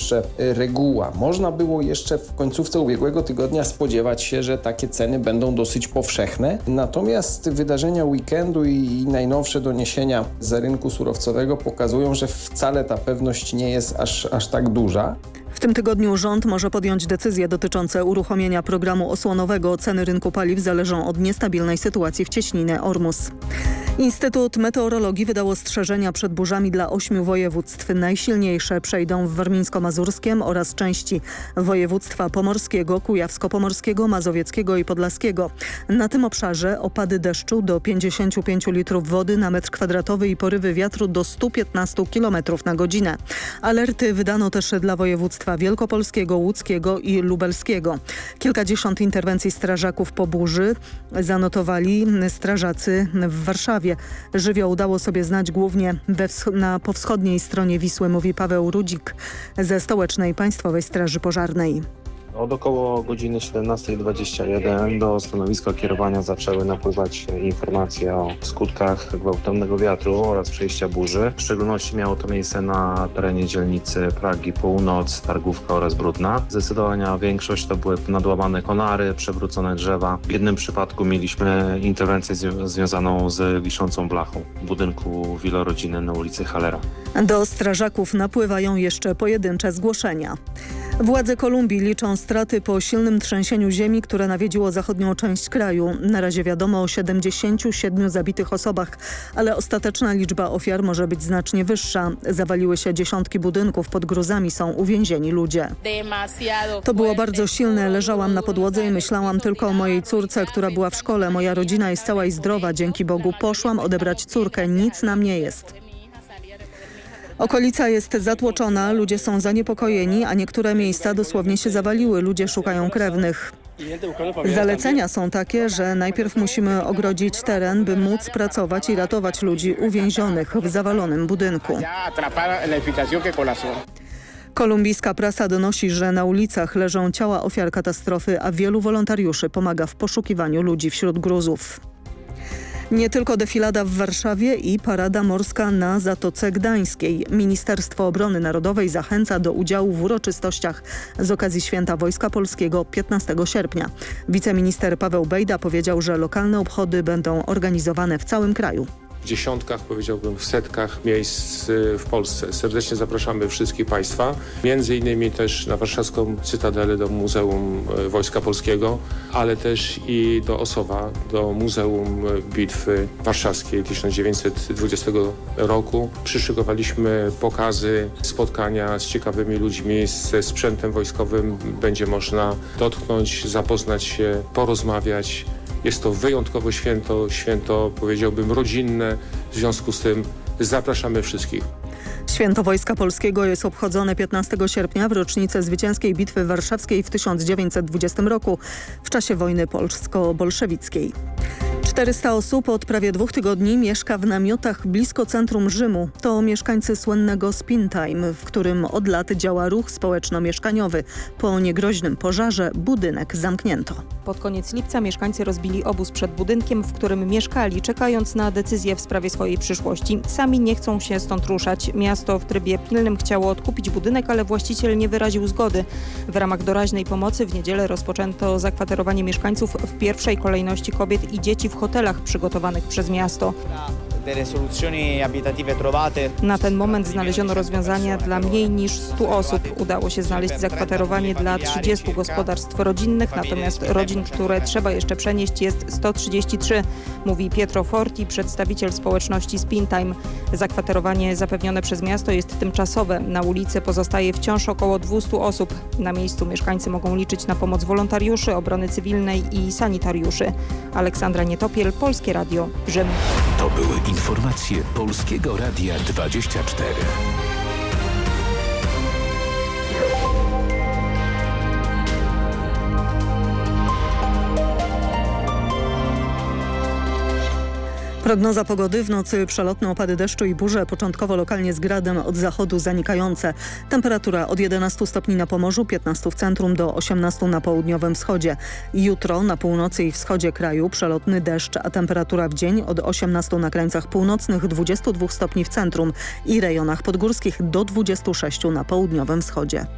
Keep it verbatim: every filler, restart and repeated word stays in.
jeszcze reguła. Można było jeszcze w końcówce ubiegłego tygodnia spodziewać się, że takie ceny będą dosyć powszechne. Natomiast wydarzenia weekendu i najnowsze doniesienia z rynku surowcowego pokazują, że wcale ta pewność nie jest aż, aż tak duża. W tym tygodniu rząd może podjąć decyzje dotyczące uruchomienia programu osłonowego. Ceny rynku paliw zależą od niestabilnej sytuacji w cieśninie Ormus. Instytut Meteorologii wydał ostrzeżenia przed burzami dla ośmiu województw. Najsilniejsze przejdą w warmińsko-mazurskiem oraz części województwa pomorskiego, kujawsko-pomorskiego, mazowieckiego i podlaskiego. Na tym obszarze opady deszczu do pięćdziesięciu pięciu litrów wody na metr kwadratowy i porywy wiatru do stu piętnastu kilometrów na godzinę. Alerty wydano też dla województwa wielkopolskiego, łódzkiego i lubelskiego. Kilkadziesiąt interwencji strażaków po burzy zanotowali strażacy w Warszawie. Żywioł dało sobie znać głównie we wsch- na powschodniej stronie Wisły, mówi Paweł Rudzik ze Stołecznej Państwowej Straży Pożarnej. Od około godziny siedemnastej dwadzieścia jeden do stanowiska kierowania zaczęły napływać informacje o skutkach gwałtownego wiatru oraz przejścia burzy. W szczególności miało to miejsce na terenie dzielnicy Pragi Północ, Targówka oraz Brudna. Zdecydowana większość to były nadłamane konary, przewrócone drzewa. W jednym przypadku mieliśmy interwencję zwi- związaną z wiszącą blachą w budynku wielorodzinnym na ulicy Halera. Do strażaków napływają jeszcze pojedyncze zgłoszenia. Władze Kolumbii liczą straty po silnym trzęsieniu ziemi, które nawiedziło zachodnią część kraju. Na razie wiadomo o siedemdziesięciu siedmiu zabitych osobach, ale ostateczna liczba ofiar może być znacznie wyższa. Zawaliły się dziesiątki budynków, pod gruzami są uwięzieni ludzie. To było bardzo silne, leżałam na podłodze i myślałam tylko o mojej córce, która była w szkole. Moja rodzina jest cała i zdrowa, dzięki Bogu. Poszłam odebrać córkę, nic nam nie jest. Okolica jest zatłoczona, ludzie są zaniepokojeni, a niektóre miejsca dosłownie się zawaliły. Ludzie szukają krewnych. Zalecenia są takie, że najpierw musimy ogrodzić teren, by móc pracować i ratować ludzi uwięzionych w zawalonym budynku. Kolumbijska prasa donosi, że na ulicach leżą ciała ofiar katastrofy, a wielu wolontariuszy pomaga w poszukiwaniu ludzi wśród gruzów. Nie tylko defilada w Warszawie i parada morska na Zatoce Gdańskiej. Ministerstwo Obrony Narodowej zachęca do udziału w uroczystościach z okazji Święta Wojska Polskiego piętnastego sierpnia. Wiceminister Paweł Bejda powiedział, że lokalne obchody będą organizowane w całym kraju. W dziesiątkach, powiedziałbym w setkach miejsc w Polsce. Serdecznie zapraszamy wszystkich Państwa, między innymi też na warszawską Cytadelę do Muzeum Wojska Polskiego, ale też i do Osowa, do Muzeum Bitwy Warszawskiej tysiąc dziewięćset dwudziestego roku. Przyszykowaliśmy pokazy, spotkania z ciekawymi ludźmi, ze sprzętem wojskowym. Będzie można dotknąć, zapoznać się, porozmawiać. Jest to wyjątkowe święto, święto powiedziałbym rodzinne, w związku z tym zapraszamy wszystkich. Święto Wojska Polskiego jest obchodzone piętnastego sierpnia w rocznicę zwycięskiej Bitwy Warszawskiej w tysiąc dziewięćset dwudziestym roku w czasie wojny polsko-bolszewickiej. czterysta osób od prawie dwóch tygodni mieszka w namiotach blisko centrum Rzymu. To mieszkańcy słynnego Springtime, w którym od lat działa ruch społeczno-mieszkaniowy. Po niegroźnym pożarze budynek zamknięto. Pod koniec lipca mieszkańcy rozbili obóz przed budynkiem, w którym mieszkali, czekając na decyzję w sprawie swojej przyszłości. Sami nie chcą się stąd ruszać. Miasto w trybie pilnym chciało odkupić budynek, ale właściciel nie wyraził zgody. W ramach doraźnej pomocy w niedzielę rozpoczęto zakwaterowanie mieszkańców, w pierwszej kolejności kobiet i dzieci w hotelach przygotowanych przez miasto. Na ten moment znaleziono rozwiązania dla mniej niż stu osób. Udało się znaleźć zakwaterowanie dla trzydziestu gospodarstw rodzinnych, natomiast rodzin, które trzeba jeszcze przenieść, jest sto trzydzieści trzy, mówi Pietro Forti, przedstawiciel społeczności Springtime. Zakwaterowanie zapewnione przez miasto jest tymczasowe. Na ulicy pozostaje wciąż około dwustu osób. Na miejscu mieszkańcy mogą liczyć na pomoc wolontariuszy, obrony cywilnej i sanitariuszy. Aleksandra Nietopiel, Polskie Radio, Rzym. To były informacje Polskiego Radia dwadzieścia cztery. Prognoza pogody: w nocy przelotne opady deszczu i burze, początkowo lokalnie z gradem, od zachodu zanikające. Temperatura od jedenastu stopni na Pomorzu, piętnastu w centrum, do osiemnastu na południowym wschodzie. Jutro na północy i wschodzie kraju przelotny deszcz, a temperatura w dzień od osiemnastu na krańcach północnych, dwudziestu dwóch stopni w centrum i rejonach podgórskich do dwudziestu sześciu na południowym wschodzie.